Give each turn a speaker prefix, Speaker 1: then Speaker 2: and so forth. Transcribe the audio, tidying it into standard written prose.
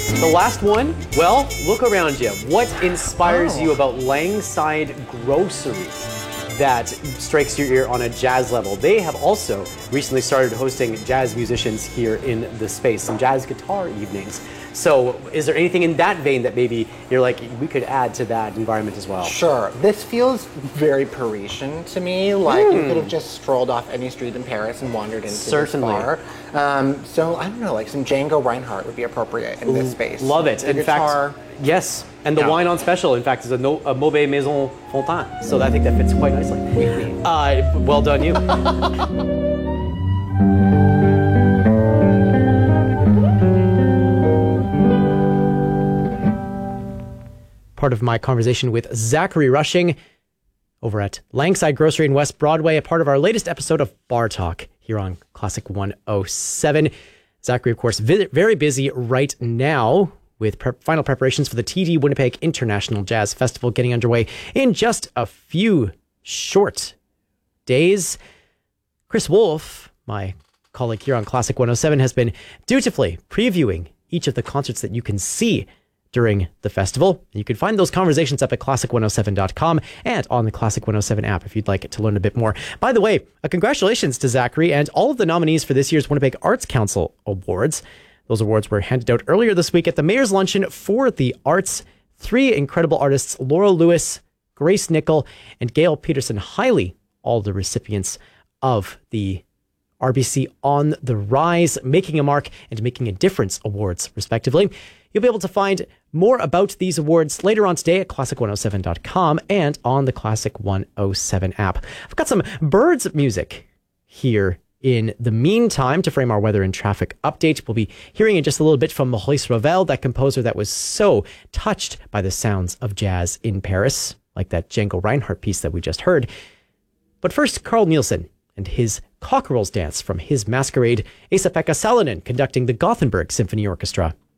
Speaker 1: The last one, well, look around you. What inspires you about Langside Grocery that strikes your ear on a jazz level? They have also recently started hosting jazz musicians here in the space, some jazz guitar evenings. So is there anything in that vein that maybe you're like, we could add to that environment as well?
Speaker 2: Sure. This feels very Parisian to me. Like you could have just strolled off any street in Paris and wandered into this bar. So I don't know, like some Django Reinhardt would be appropriate in this space.
Speaker 1: Love it.
Speaker 2: The
Speaker 1: in
Speaker 2: guitar,
Speaker 1: fact, yes. And the wine on special, in fact, is a Mauvais Maison Fontaine. So I think that fits quite nicely. Well done, you. Part of my conversation with Zachary Rushing over at Langside Grocery in West Broadway, a part of our latest episode of Bar Talk here on Classic 107. Zachary, of course, very busy right now with final preparations for the TD Winnipeg International Jazz Festival getting underway in just a few short days. Chris Wolf, my colleague here on Classic 107, has been dutifully previewing each of the concerts that you can see during the festival. You can find those conversations up at classic107.com and on the Classic 107 app if you'd like to learn a bit more. By the way, congratulations to Zachary and all of the nominees for this year's Winnipeg Arts Council Awards. Those awards were handed out earlier this week at the Mayor's Luncheon for the Arts. 3 incredible artists, Laura Lewis, Grace Nickel, and Gail Peterson-Hiley, all the recipients of the RBC On the Rise, Making a Mark and Making a Difference awards, respectively. You'll be able to find more about these awards later on today at classic107.com and on the Classic 107 app. I've got some Birds music here in the meantime to frame our weather and traffic update. We'll be hearing in just a little bit from Maurice Ravel, that composer that was so touched by the sounds of jazz in Paris, like that Django Reinhardt piece that we just heard. But first, Carl Nielsen and his Cockerel's Dance from his Masquerade, Esa-Pekka Salonen conducting the Gothenburg Symphony Orchestra.